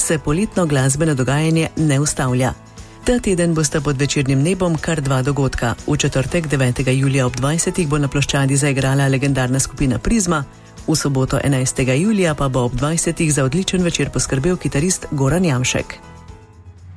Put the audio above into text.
se poletno glasbeno dogajanje ne ustavlja. Ta teden bosta pod večernim nebom kar 2 dogodka. V četrtek 9. julija ob 20. bo na ploščadi zaigrala legendarna skupina Prizma, v soboto 11. julija pa bo ob 20. za odličen večer poskrbel kitarist Goran Jamšek.